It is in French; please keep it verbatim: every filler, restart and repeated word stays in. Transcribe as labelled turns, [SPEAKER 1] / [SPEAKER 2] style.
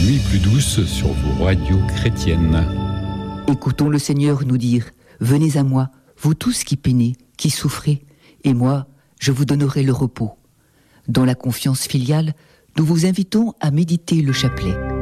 [SPEAKER 1] nuit plus douce sur vos radios chrétiennes.
[SPEAKER 2] Écoutons le Seigneur nous dire « Venez à moi, vous tous qui peinez, qui souffrez, et moi, je vous donnerai le repos. » Dans la confiance filiale, nous vous invitons à méditer le chapelet.